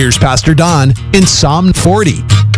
Here's Pastor Don in Psalm 40.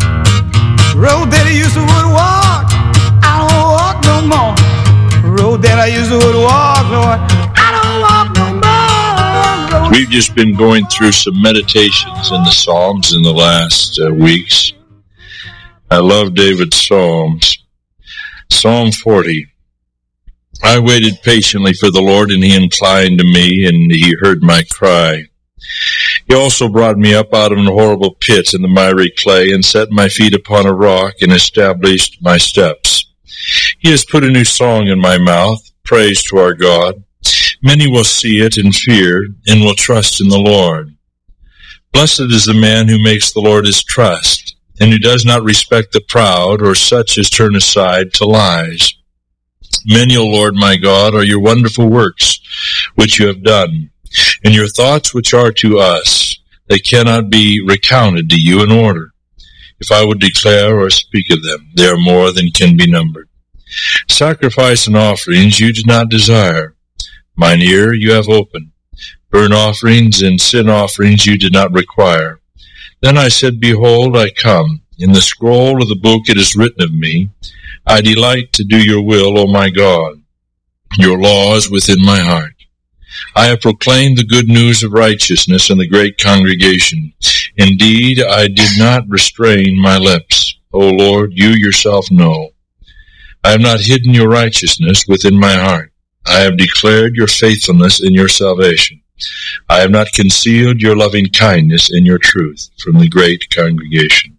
Road that I used to walk, I don't walk no more. Road that I used to walk, Lord, I don't walk no more. We've just been going through some meditations in the Psalms in the last weeks. I love David's Psalms. Psalm 40. I waited patiently for the Lord, and he inclined to me, and he heard my cry. He also brought me up out of an horrible pit in the miry clay, and set my feet upon a rock, and established my steps. He has put a new song in my mouth, praise to our God. Many will see it and fear, and will trust in the Lord. Blessed is the man who makes the Lord his trust, and who does not respect the proud, or such as turn aside to lies. Many, O Lord my God, are your wonderful works which you have done, and your thoughts which are to us. They cannot be recounted to you in order. If I would declare or speak of them, they are more than can be numbered. Sacrifice and offerings you did not desire. Mine ear you have opened. Burnt offerings and sin offerings you did not require. Then I said, Behold, I come. In the scroll of the book it is written of me, I delight to do your will, O my God. Your law is within my heart. I have proclaimed the good news of righteousness in the great congregation. Indeed, I did not restrain my lips. O Lord, you yourself know. I have not hidden your righteousness within my heart. I have declared your faithfulness in your salvation. I have not concealed your loving kindness and your truth from the great congregation.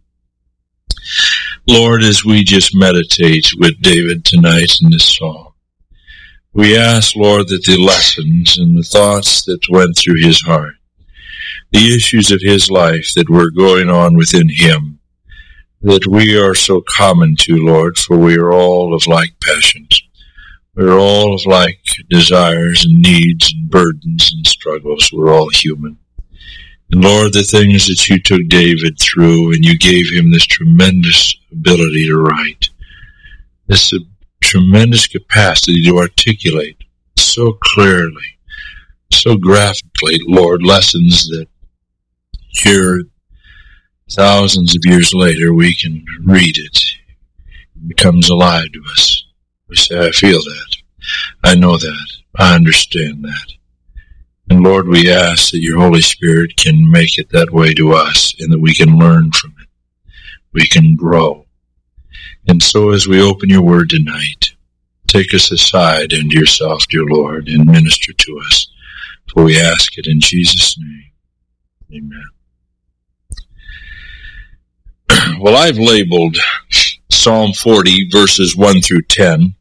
Lord, as we just meditate with David tonight in this psalm, we ask, Lord, that the lessons and the thoughts that went through his heart, the issues of his life that were going on within him, that we are so common to, Lord, for we are all of like passions. We're all of like desires and needs and burdens and struggles. We're all human. And Lord, the things that you took David through, and you gave him this tremendous ability to write, this tremendous capacity to articulate so clearly, so graphically, Lord, lessons that here, thousands of years later, we can read it. It becomes alive to us. We say, I feel that. I know that. I understand that. And Lord, we ask that your Holy Spirit can make it that way to us, and that we can learn from it. We can grow. And so as we open your word tonight, take us aside into yourself, dear Lord, and minister to us. For we ask it in Jesus' name. Amen. Well, I've labeled Psalm 40, verses 1 through 10,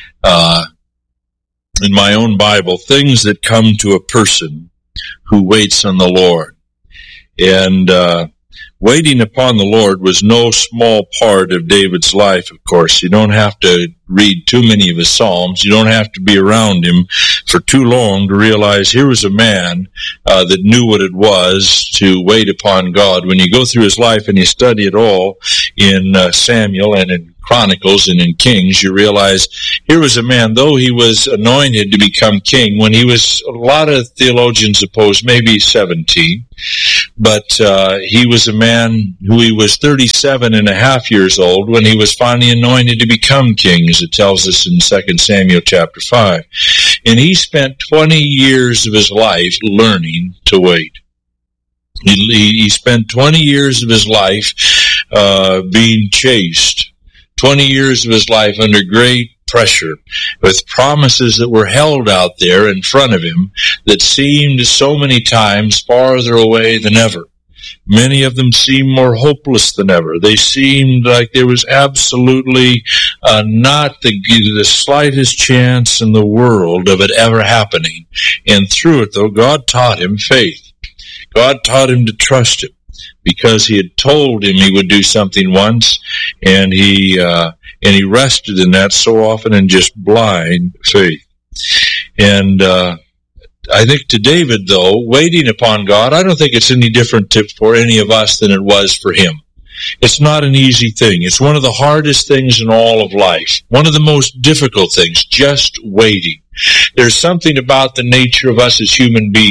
in my own Bible, things that come to a person who waits on the Lord. And waiting upon the Lord was no small part of David's life, of course. You don't have to read too many of his Psalms. You don't have to be around him for too long to realize here was a man that knew what it was to wait upon God. When you go through his life and you study it all in Samuel and in Chronicles and in Kings, you realize here was a man, though he was anointed to become king when he was, a lot of theologians suppose, maybe 17, but he was a man who he was 37 and a half years old when he was finally anointed to become king, as it tells us in 2 Samuel chapter 5. And he spent 20 years of his life learning to wait. He spent 20 years of his life being chased, 20 years of his life under great pressure, with promises that were held out there in front of him that seemed so many times farther away than ever. Many of them seemed more hopeless than ever. They seemed like there was absolutely not the slightest chance in the world of it ever happening. And through it, though, God taught him faith. God taught him to trust him, because he had told him he would do something once, and he rested in that so often in just blind faith. And I think to David, though, waiting upon God, I don't think it's any different for any of us than it was for him. It's not an easy thing. It's one of the hardest things in all of life. One of the most difficult things, just waiting. There's something about the nature of us as human beings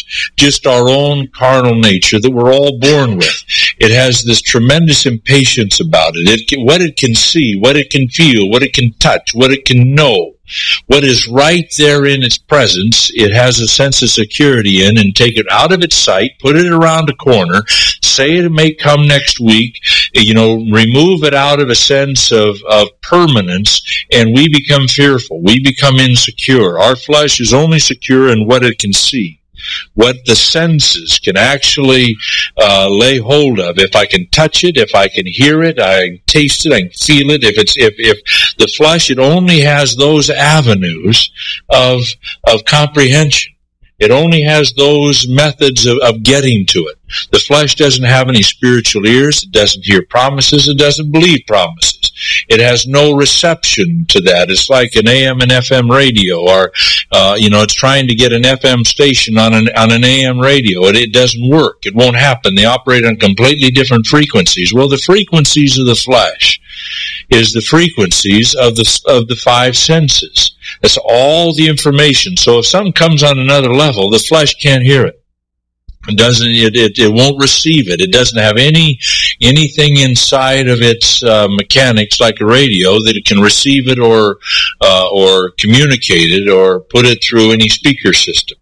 just our own carnal nature that we're all born with. It has this tremendous impatience about it. What it can see, what it can feel, what it can touch, what it can know, what is right there in its presence, it has a sense of security in, and take it out of its sight, put it around a corner, say it may come next week, remove it out of a sense of permanence, and we become fearful. We become insecure. Our flesh is only secure in what it can see, what the senses can actually lay hold of. If I can touch it, if I can hear it, I can taste it, I can feel it. If the flesh, it only has those avenues of comprehension. It only has those methods of getting to it. The flesh doesn't have any spiritual ears. It doesn't hear promises. It doesn't believe promises. It has no reception to that. It's like an AM and FM radio, or it's trying to get an FM station on an AM radio. It doesn't work. It won't happen. They operate on completely different frequencies. Well, the frequencies of the flesh is the frequencies of the five senses. That's all the information. So if something comes on another level, the flesh can't hear it. It won't receive it. It doesn't have anything inside of its mechanics like a radio that it can receive it or communicate it or put it through any speaker system.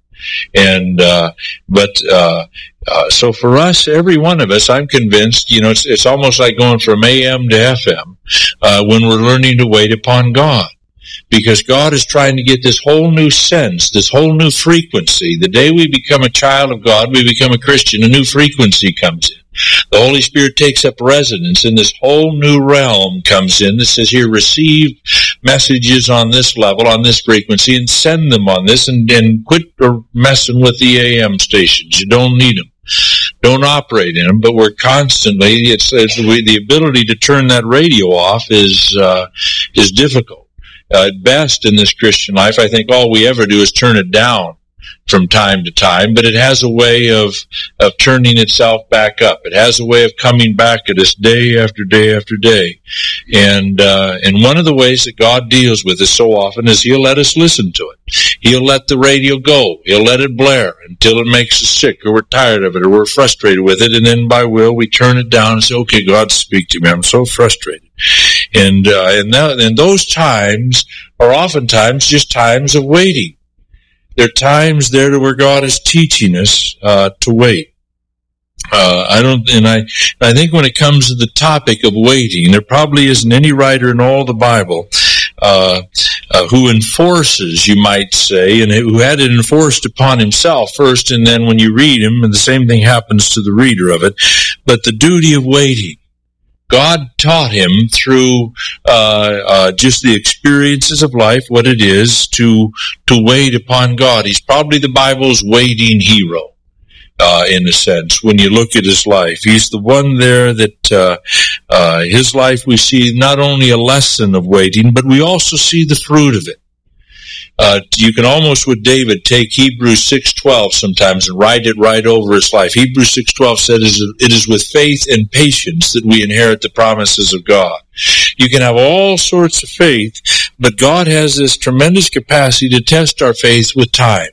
So for us, every one of us, I'm convinced, it's almost like going from AM to FM when we're learning to wait upon God. Because God is trying to get this whole new sense, this whole new frequency. The day we become a child of God, we become a Christian, a new frequency comes in. The Holy Spirit takes up residence, and this whole new realm comes in that says, here, receive messages on this level, on this frequency, and send them on this, and quit messing with the AM stations. You don't need them. Don't operate in them, but we're constantly, the ability to turn that radio off is difficult. At best in this Christian life, I think all we ever do is turn it down from time to time, but it has a way of turning itself back up. It has a way of coming back at us day after day after day. And one of the ways that God deals with us so often is He'll let us listen to it. He'll let the radio go. He'll let it blare until it makes us sick, or we're tired of it, or we're frustrated with it, and then by will we turn it down and say, okay, God, speak to me. I'm so frustrated. And those times are oftentimes just times of waiting. There are times there where God is teaching us to wait. I think when it comes to the topic of waiting, there probably isn't any writer in all the Bible who enforces, you might say, and who had it enforced upon himself first, and then when you read him, and the same thing happens to the reader of it, but the duty of waiting. God taught him through just the experiences of life, what it is to wait upon God. He's probably the Bible's waiting hero, in a sense, when you look at his life. He's the one there that his life we see not only a lesson of waiting, but we also see the fruit of it. You can almost, with David, take Hebrews 6:12 sometimes and write it right over his life. Hebrews 6:12 said, it is with faith and patience that we inherit the promises of God. You can have all sorts of faith, but God has this tremendous capacity to test our faith with time.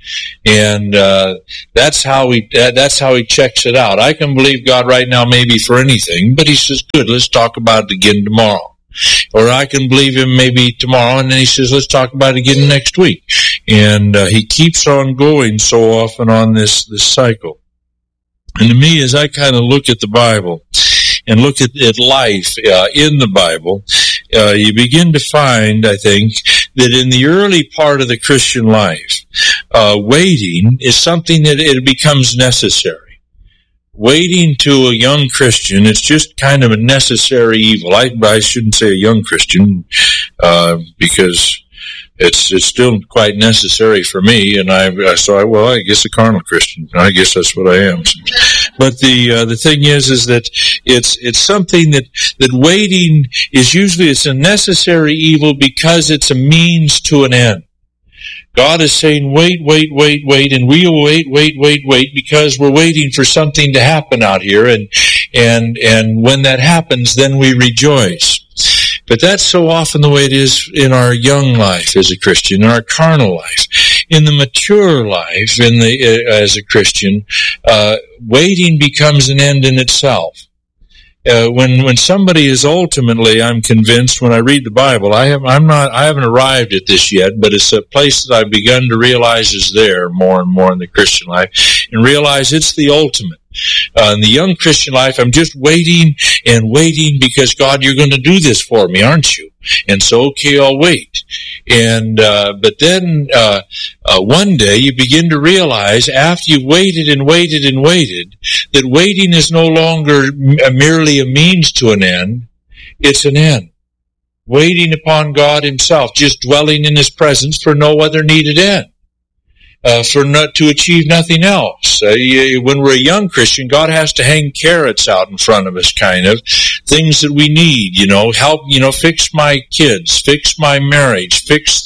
And that's how he checks it out. I can believe God right now maybe for anything, but he says, good, let's talk about it again tomorrow. Or I can believe him maybe tomorrow, and then he says, let's talk about it again next week. And he keeps on going so often on this cycle. And to me, as I kind of look at the Bible and look at life in the Bible, you begin to find, I think, that in the early part of the Christian life, waiting is something that it becomes necessary. Waiting to a young Christian, it's just kind of a necessary evil. I shouldn't say a young Christian, because it's still quite necessary for me, and I guess a carnal Christian. I guess that's what I am. But the thing is that it's something that waiting is usually, it's a necessary evil because it's a means to an end. God is saying, wait, and we'll wait, because we're waiting for something to happen out here, and when that happens, then we rejoice. But that's so often the way it is in our young life as a Christian, in our carnal life. in the mature life, as a Christian, waiting becomes an end in itself. When somebody is ultimately, I'm convinced when I read the Bible, I haven't arrived at this yet, but it's a place that I've begun to realize is there more and more in the Christian life, and realize it's the ultimate. In the young Christian life, I'm just waiting and waiting because, God, you're going to do this for me, aren't you? And so, okay, I'll wait. And but then one day you begin to realize, after you've waited and waited and waited, that waiting is no longer merely a means to an end, it's an end. Waiting upon God himself, just dwelling in his presence for no other needed end. To achieve nothing else. When we're a young Christian, God has to hang carrots out in front of us, kind of things that we need. Help. Fix my kids, fix my marriage, fix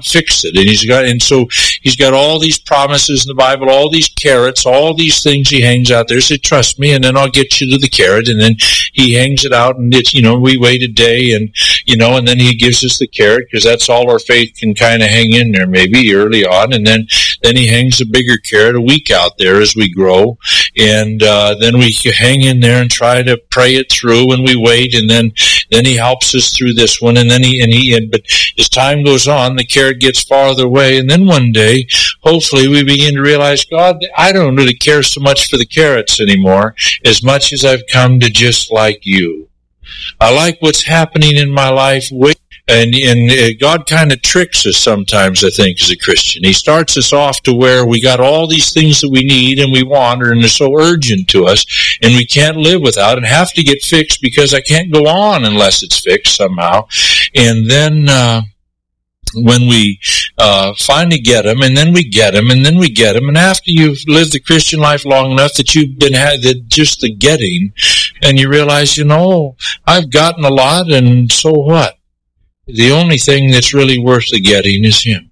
it. And so he's got all these promises in the Bible, all these carrots, all these things he hangs out there. Say, trust me, and then I'll get you to the carrot. And then he hangs it out, and it's we wait a day, and and then he gives us the carrot, because that's all our faith can kind of hang in there, maybe early on, and then he hangs a bigger carrot a week out there as we grow, and then we hang in there and try to pray it through, and we wait, and then he helps us through this one, and then but as time goes on, the carrot gets farther away, and then one day, hopefully, we begin to realize, God, I don't really care so much for the carrots anymore, as much as I've come to just like you. I like what's happening in my life. And God kind of tricks us sometimes, I think, as a Christian. He starts us off to where we got all these things that we need and we want, and they're so urgent to us, and we can't live without and have to get fixed, because I can't go on unless it's fixed somehow. And then when we finally get them, and then we get them, and then we get them, and after you've lived the Christian life long enough that you've just the getting, and you realize, I've gotten a lot, and so what? The only thing that's really worth the getting is him.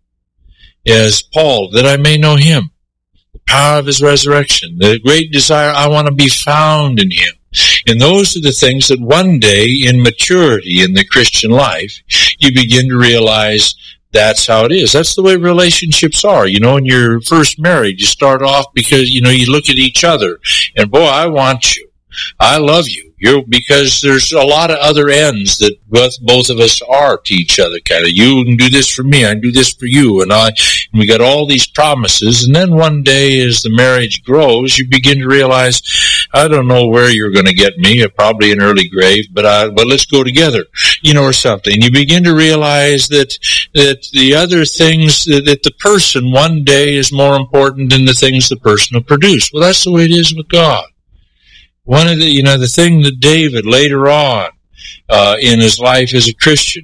As Paul, that I may know him, the power of his resurrection, the great desire, I want to be found in him. And those are the things that one day in maturity in the Christian life, you begin to realize that's how it is. That's the way relationships are. In your first marriage, you start off because, you look at each other and, boy, I want you. I love you. Because there's a lot of other ends that both of us are to each other, kind of. You can do this for me, I can do this for you, and we got all these promises. And then one day, as the marriage grows, you begin to realize, I don't know where you're going to get me, probably an early grave, but let's go together, or something. You begin to realize that the other things, that the person one day is more important than the things the person will produce. Well, that's the way it is with God. One of the thing that David later on in his life as a Christian,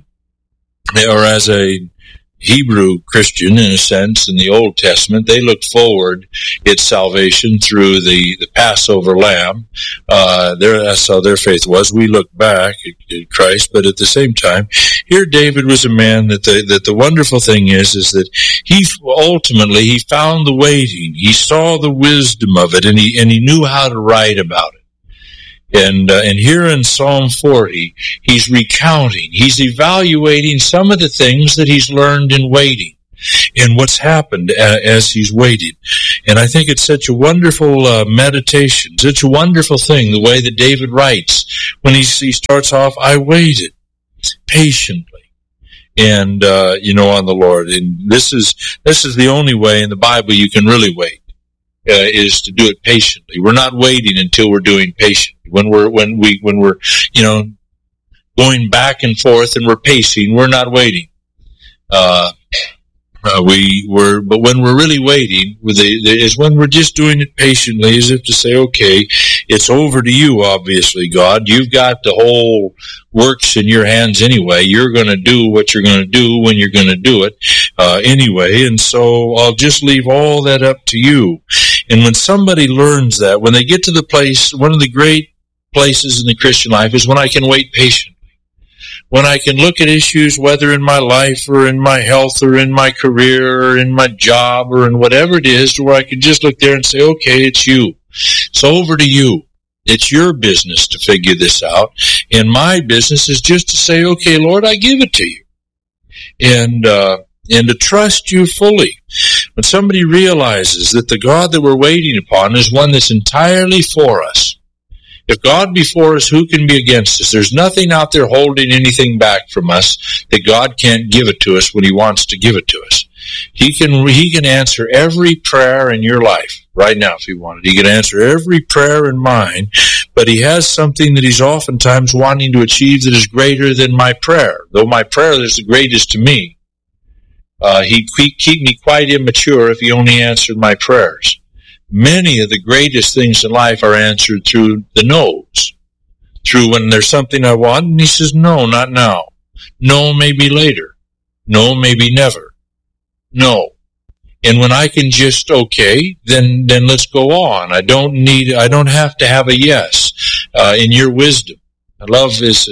or as a Hebrew Christian in a sense, in the Old Testament, they looked forward its salvation through the Passover lamb. That's how their faith was. We look back at Christ, but at the same time, here David was a man that the wonderful thing is that he ultimately found the waiting. He saw the wisdom of it, and he knew how to write about it. And here in Psalm 40, he's recounting, he's evaluating some of the things that he's learned in waiting and what's happened as he's waited. And I think it's such a wonderful meditation, such a wonderful thing, the way that David writes when he starts off, I waited patiently. And, on the Lord. And this is the only way in the Bible you can really wait. Is to do it patiently. We're not waiting until we're doing patiently. When we're going back and forth and we're pacing, we're not waiting. But when we're really waiting, is when we're just doing it patiently, as if to say, okay, it's over to you, obviously, God. You've got the whole works in your hands anyway. You're going to do what you're going to do when you're going to do it anyway, and so I'll just leave all that up to you. And when somebody learns that, when they get to the place, one of the great places in the Christian life is when I can wait patiently. When I can look at issues, whether in my life or in my health or in my career or in my job or in whatever it is, where I can just look there and say, okay, it's you. It's over to you. It's your business to figure this out. And my business is just to say, okay, Lord, I give it to you. And to trust you fully. When somebody realizes that the God that we're waiting upon is one that's entirely for us. If God be for us, who can be against us? There's nothing out there holding anything back from us that God can't give it to us when He wants to give it to us. He can answer every prayer in your life right now if He wanted. He can answer every prayer in mine, but He has something that He's oftentimes wanting to achieve that is greater than my prayer. Though my prayer is the greatest to me, He'd keep me quite immature if He only answered my prayers. Many of the greatest things in life are answered through the no's. Through when there's something I want, and He says, no, not now. No, maybe later. No, maybe never. No. And when I can just, okay, then let's go on. I don't have to have a yes, in your wisdom. I love, is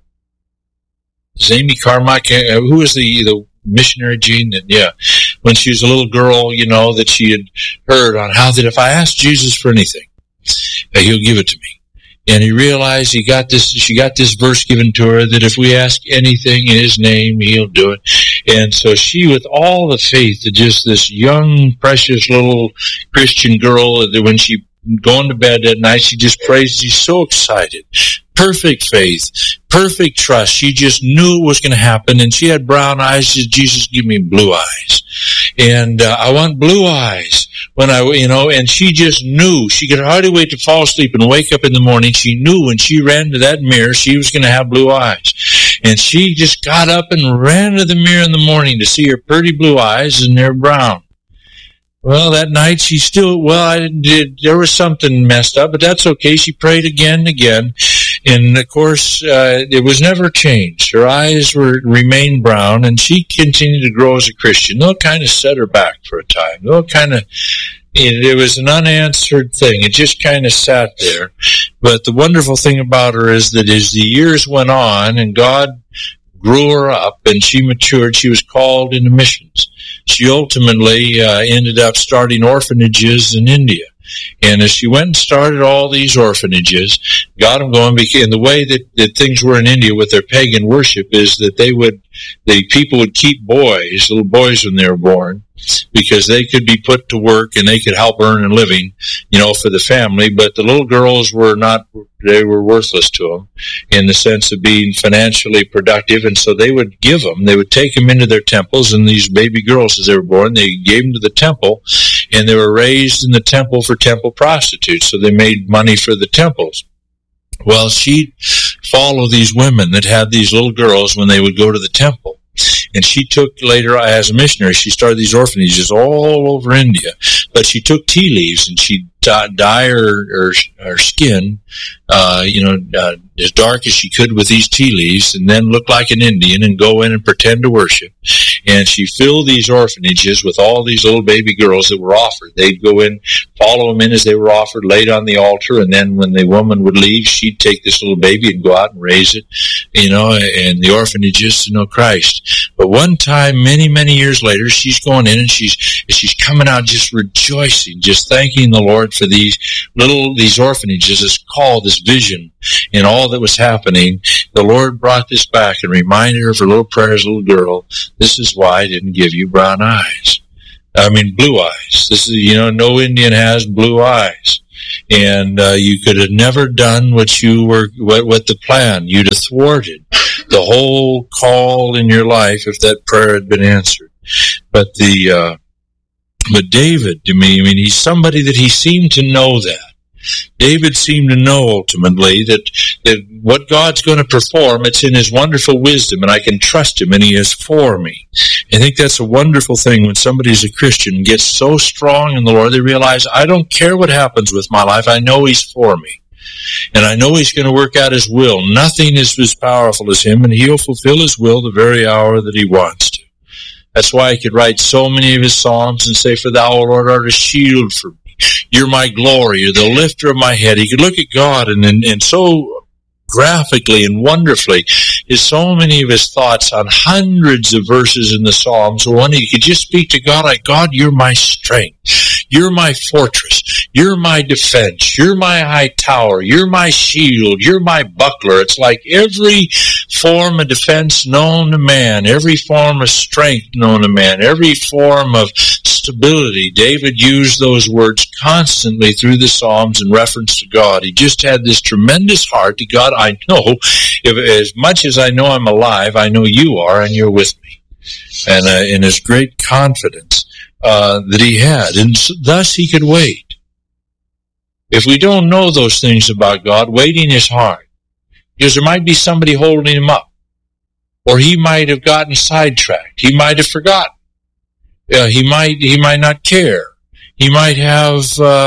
Amy Carmichael, who is the missionary Jean? Yeah. When she was a little girl, that she had heard on how that if I asked Jesus for anything, He'll give it to me. And he realized she got this verse given to her that if we ask anything in His name, He'll do it. And so she, with all the faith of just this young, precious little Christian girl, that when she going to bed at night, she just prays. She's so excited. Perfect faith, perfect trust. She just knew it was going to happen, and she had brown eyes. She said, Jesus, give me blue eyes. And I want blue eyes. And she just knew. She could hardly wait to fall asleep and wake up in the morning. She knew when she ran to that mirror, she was going to have blue eyes. And she just got up and ran to the mirror in the morning to see her pretty blue eyes, and they're brown. Well, that night she still, there was something messed up, but that's okay. She prayed again and again. And of course, it was never changed. Her eyes remained brown, and she continued to grow as a Christian. They'll kind of set her back for a time. It was an unanswered thing. It just kind of sat there. But the wonderful thing about her is that as the years went on and God grew her up and she matured, she was called into missions. She ultimately ended up starting orphanages in India. And as she went and started all these orphanages, got them going, and the way that things were in India with their pagan worship is that the people would keep little boys when they were born, because they could be put to work and they could help earn a living, for the family. But the little girls were were worthless to them in the sense of being financially productive. And so they would take them into their temples, and these baby girls, as they were born, they gave them to the temple, and they were raised in the temple for temple prostitutes. So they made money for the temples. Well, she'd follow these women that had these little girls when they would go to the temple. And she took, later as a missionary, she started these orphanages all over India. But she took tea leaves and she'd dye her skin, as dark as she could with these tea leaves, and then look like an Indian and go in and pretend to worship. And she filled these orphanages with all these little baby girls that were offered. They'd go in, follow them in as they were offered, laid on the altar, and then when the woman would leave, she'd take this little baby and go out and raise it, and the orphanages to know Christ. But one time, many, many years later, she's going in and she's coming out just rejoicing, just thanking the Lord for these orphanages, this call, this vision, and all that was happening. The Lord brought this back and reminded her of her little prayer as a little girl. This is why I didn't give you brown eyes. Blue eyes. This is, no Indian has blue eyes. And you could have never done what the plan. You'd have thwarted the whole call in your life if that prayer had been answered. But David, to me, he's somebody that he seemed to know that. David seemed to know ultimately that what God's going to perform, it's in His wonderful wisdom, and I can trust Him, and He is for me. I think that's a wonderful thing when somebody's a Christian, gets so strong in the Lord, they realize, I don't care what happens with my life, I know He's for me. And I know He's going to work out His will. Nothing is as powerful as Him, and He'll fulfill His will the very hour that He wants to. That's why He could write so many of His psalms and say, for Thou, O Lord, art a shield for me. You're my glory. You're the lifter of my head. He could look at God and so graphically and wonderfully is so many of his thoughts on hundreds of verses in the Psalms. One, he could just speak to God like, God, you're my strength. You're my fortress. You're my defense. You're my high tower. You're my shield. You're my buckler. It's like every form of defense known to man, every form of strength known to man, every form of irresistibility. David used those words constantly through the Psalms in reference to God. He just had this tremendous heart to God. I know, as much as I know I'm alive, I know you are, and you're with me. And in his great confidence that he had, and thus he could wait. If we don't know those things about God, waiting is hard, because there might be somebody holding him up, or he might have gotten sidetracked. He might have forgotten. He might not care. He might have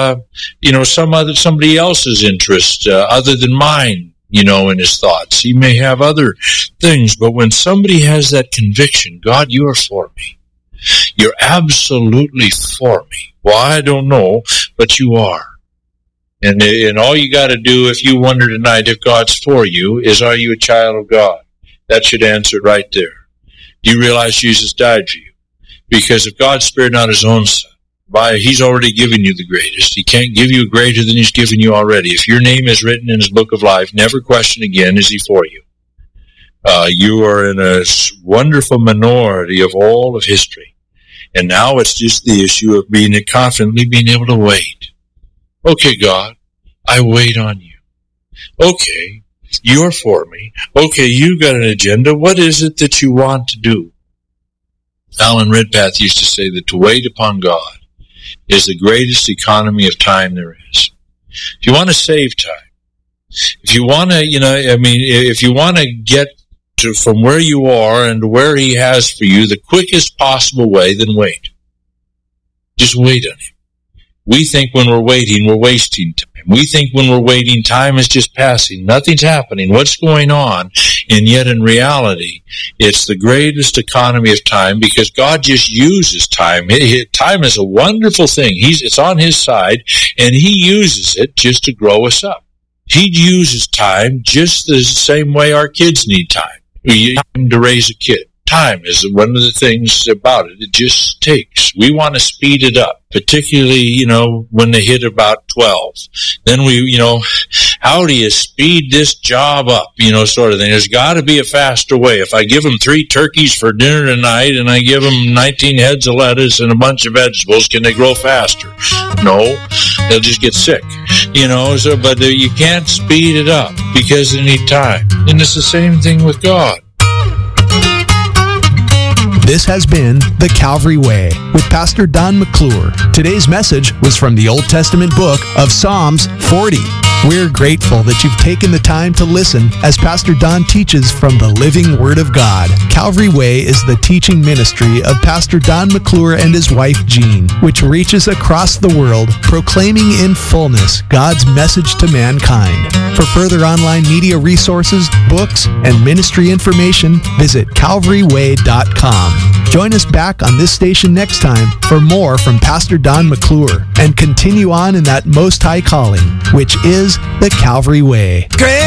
somebody else's interest other than mine, in his thoughts. He may have other things, but when somebody has that conviction, God, you are for me. You're absolutely for me. Well, I don't know, but you are. And all you got to do, if you wonder tonight if God's for you, is, are you a child of God? That should answer it right there. Do you realize Jesus died for you? Because if God spared not his own son, he's already given you the greatest. He can't give you greater than he's given you already. If your name is written in his book of life, never question again, is he for you? You are in a wonderful minority of all of history. And now it's just the issue of confidently being able to wait. Okay, God, I wait on you. Okay, you're for me. Okay, you've got an agenda. What is it that you want to do? Alan Redpath used to say that to wait upon God is the greatest economy of time there is. If you want to save time, if you want to, if you want to get from where you are and to where he has for you the quickest possible way, then wait. Just wait on him. We think when we're waiting, we're wasting time. We think when we're waiting, time is just passing. Nothing's happening. What's going on? And yet in reality, it's the greatest economy of time, because God just uses time. Time is a wonderful thing. It's on his side, and he uses it just to grow us up. He uses time just the same way our kids need time. We need time to raise a kid. Time is one of the things about it. It just takes. We want to speed it up, particularly, when they hit about 12. Then how do you speed this job up, sort of thing. There's got to be a faster way. If I give them 3 turkeys for dinner tonight and I give them 19 heads of lettuce and a bunch of vegetables, can they grow faster? No, they'll just get sick, but you can't speed it up because they need time. And it's the same thing with God. This has been The Calvary Way with Pastor Don McClure. Today's message was from the Old Testament book of Psalms 40. We're grateful that you've taken the time to listen as Pastor Don teaches from the living Word of God. Calvary Way is the teaching ministry of Pastor Don McClure and his wife Jean, which reaches across the world, proclaiming in fullness God's message to mankind. For further online media resources, books, and ministry information, visit calvaryway.com. Join us back on this station next time for more from Pastor Don McClure, and continue on in that most high calling, which is the Calvary Way.